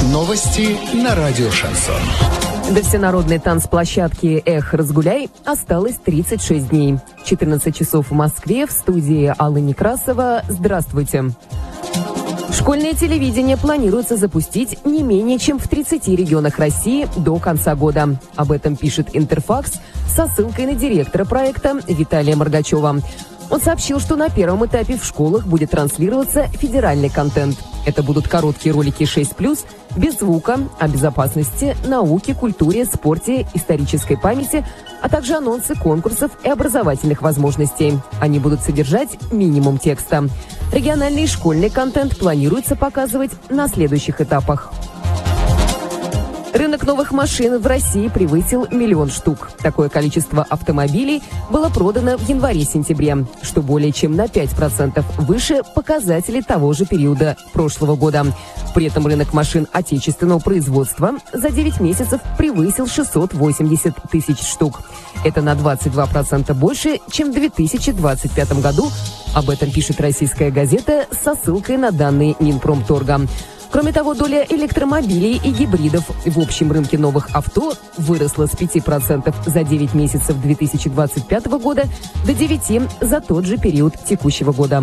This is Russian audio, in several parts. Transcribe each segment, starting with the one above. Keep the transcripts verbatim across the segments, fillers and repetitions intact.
Новости на радио «Шансон». До всенародной танцплощадки «Эх, разгуляй» осталось тридцать шесть дней. четырнадцать часов в Москве, в студии Алла Некрасова. Здравствуйте. Школьное телевидение планируется запустить не менее чем в тридцати регионах России до конца года. Об этом пишет Интерфакс со ссылкой на директора проекта Виталия Моргачева. Он сообщил, что на первом этапе в школах будет транслироваться федеральный контент. Это будут короткие ролики шесть плюс, без звука, о безопасности, науке, культуре, спорте, исторической памяти, а также анонсы конкурсов и образовательных возможностей. Они будут содержать минимум текста. Региональный и школьный контент планируется показывать на следующих этапах. Рынок новых машин в России превысил миллион штук. Такое количество автомобилей было продано в январе-сентябре, что более чем на пять процентов выше показателей того же периода прошлого года. При этом рынок машин отечественного производства за девять месяцев превысил шестьсот восемьдесят тысяч штук. Это на двадцать два процента больше, чем в две тысячи двадцать пятом году. Об этом пишет «Российская газета» со ссылкой на данные Минпромторга. Кроме того, доля электромобилей и гибридов в общем рынке новых авто выросла с пяти процентов за девять месяцев две тысячи двадцать пятого года до девяти процентов за тот же период текущего года.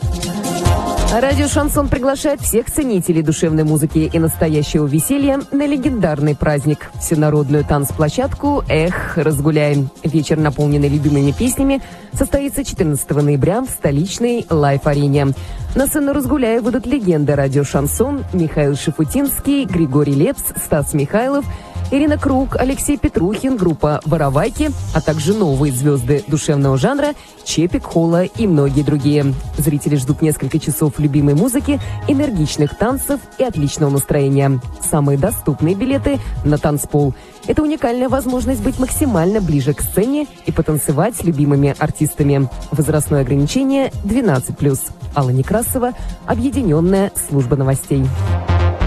Радио «Шансон» приглашает всех ценителей душевной музыки и настоящего веселья на легендарный праздник – всенародную танцплощадку «Эх, разгуляй». Вечер, наполненный любимыми песнями, состоится четырнадцатого ноября в столичной Лайф-арене. На сцену «Разгуляя» выйдут легенды радио «Шансон» Михаил Шафутинский, Григорий Лепс, Стас Михайлов, Ирина Круг, Алексей Петрухин, группа «Воровайки», а также новые звезды душевного жанра Чепик, Холла и многие другие. Зрители ждут несколько часов любимой музыки, энергичных танцев и отличного настроения. Самые доступные билеты на танцпол. Это уникальная возможность быть максимально ближе к сцене и потанцевать с любимыми артистами. Возрастное ограничение двенадцать плюс. Алла Некрасова, Объединенная служба новостей.